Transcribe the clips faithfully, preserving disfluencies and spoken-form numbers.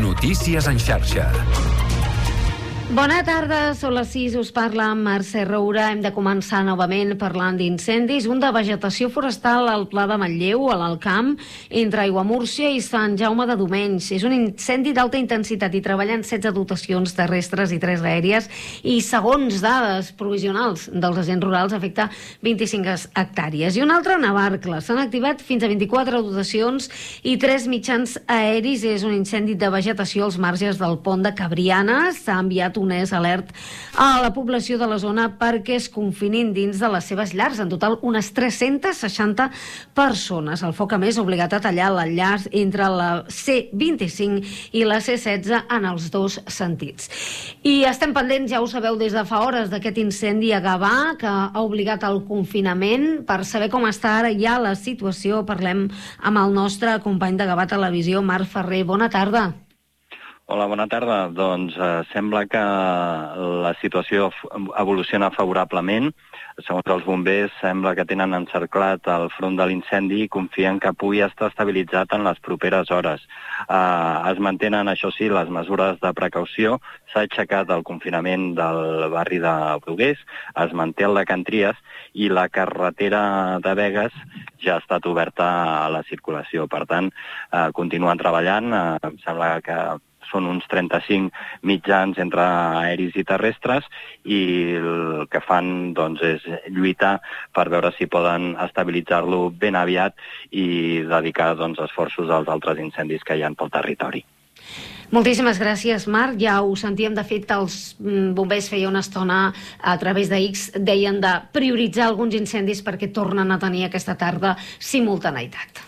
Notícies en xarxa. Bona tarda, són les sis, us parla Mercè Roura. Hem de començar novament parlant d'incendis. Un de vegetació forestal al Pla de Manlleu, a l'Alt Camp, entre Aiguamúrcia i Sant Jaume de Domenys. És un incendi d'alta intensitat i treballen setze dotacions terrestres i tres aèries i, segons dades provisionals dels agents rurals, afecta vint-i-cinc hectàrees. I un altre a Navarcles. S'han activat fins a vint-i-quatre dotacions i tres mitjans aeris. És un incendi de vegetació als marges del pont de Cabriana. S'ha enviat un és alert a la població de la zona perquè es confinin dins de les seves llars. En total, unes tres-centes seixanta persones. El foc, a més, ha obligat a tallar l'enllaç entre la C vint-i-cinc i la C setze en els dos sentits. I estem pendents, ja ho sabeu, des de fa hores d'aquest incendi a Gavà, que ha obligat al confinament. Per saber com està ara ja la situació, parlem amb el nostre company de Gavà Televisió, Marc Ferrer. Bona tarda. Hola, bona tarda. Doncs eh, sembla que la situació evoluciona favorablement. Segons els bombers, sembla que tenen encerclat el front de l'incendi i confien que pugui estar estabilitzat en les properes hores. Eh, es mantenen, això sí, les mesures de precaució. S'ha aixecat el confinament del barri de Brugués, es manté el de Can Tries i la carretera de Begues ja ha estat oberta a la circulació. Per tant, eh, continuen treballant. Eh, em sembla que són uns trenta-cinc mitjans entre aeris i terrestres i el que fan doncs, és lluitar per veure si poden estabilitzar-lo ben aviat i dedicar doncs, esforços als altres incendis que hi ha pel territori. Moltíssimes gràcies, Marc. Ja ho sentíem, de fet, els bombers feia una estona a través de X, deien de prioritzar alguns incendis perquè tornen a tenir aquesta tarda simultaneïtat.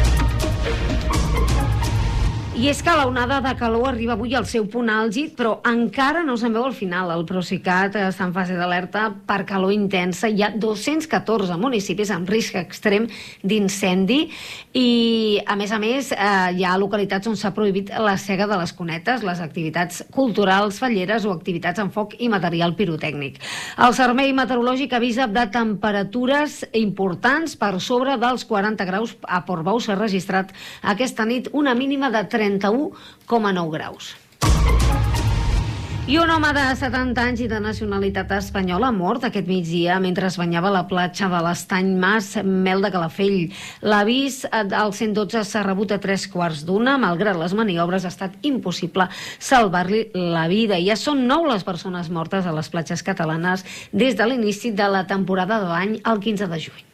I és que la onada de calor arriba avui al seu punt àlgid, però encara no se'n veu al final. El Procicat està en fase d'alerta per calor intensa. Hi ha dos-cents catorze municipis amb risc extrem d'incendi i, a més a més, eh, hi ha localitats on s'ha prohibit la cega de les cunetes, les activitats culturals, falleres o activitats amb foc i material pirotècnic. El Servei Meteorològic avisa de temperatures importants per sobre dels quaranta graus. A Portbou s'ha registrat aquesta nit una mínima de trenta-u coma nou graus. I un home de setanta anys i de nacionalitat espanyola ha mort aquest migdia mentre es banyava a la platja de l'Estany Mas, Mel de Calafell. L'avís al cent dotze s'ha rebut a tres quarts d'una. Malgrat les maniobres, ha estat impossible salvar-li la vida. Ja són nou les persones mortes a les platges catalanes des de l'inici de la temporada de l'any, el quinze de juny.